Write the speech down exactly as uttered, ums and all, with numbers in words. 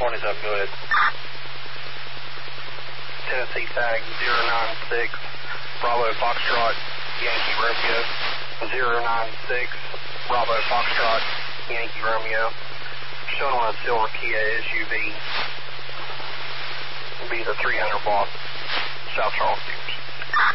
twenty-seven, go ahead. Tennessee tag zero nine six, Bravo Foxtrot, Yankee Romeo. zero nine six, Bravo Foxtrot, Yankee Romeo. Showing on a silver Kia S U V. Will be the three hundred block, South Charleston.